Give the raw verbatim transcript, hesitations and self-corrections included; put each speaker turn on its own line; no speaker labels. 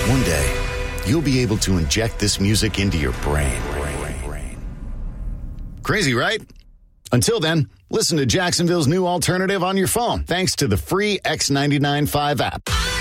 One day, you'll be able to inject this music into your brain. Crazy, right? Until then, listen to Jacksonville's new alternative on your phone, thanks to the free X ninety-nine point five app.